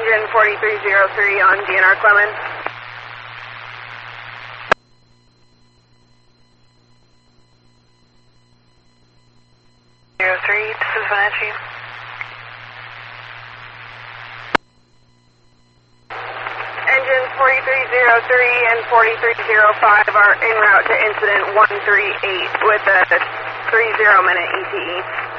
Engine 4303 on DNR Clemens. This is Vanacci. Engines 4303 and 4305 are en route to incident 138 with a 30-minute ETE.